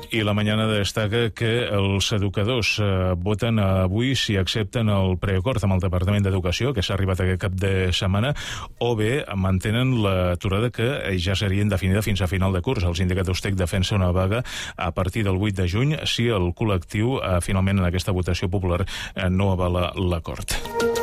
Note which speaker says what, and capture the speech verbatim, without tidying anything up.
Speaker 1: I la Mañana destaca que els educadors eh, voten avui si accepten el preacord amb el Departament d'Educació, que s'ha arribat aquest cap de setmana, o bé mantenen l'aturada que ja seria indefinida fins a final de curs. Els sindicats Tec defensa una vaga a partir del vuit de juny si el col·lectiu eh, finalment en aquesta votació popular eh, no avala l'acord.